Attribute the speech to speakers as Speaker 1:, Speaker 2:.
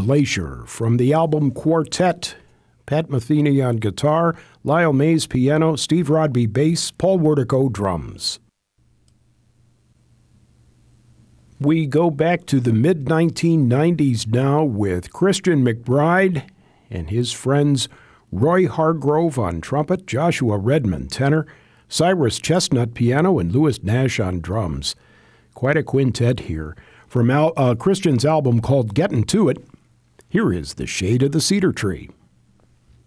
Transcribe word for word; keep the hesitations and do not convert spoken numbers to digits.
Speaker 1: Glacier from the album Quartet. Pat Metheny on guitar, Lyle Mays piano, Steve Rodby bass, Paul Wertico drums. We go back to the mid nineteen nineties now with Christian McBride and his friends Roy Hargrove on trumpet, Joshua Redman tenor, Cyrus Chestnut piano, and Louis Nash on drums. Quite a quintet here. From Al, uh, Christian's album called Gettin' to It, here is The Shade of the Cedar Tree.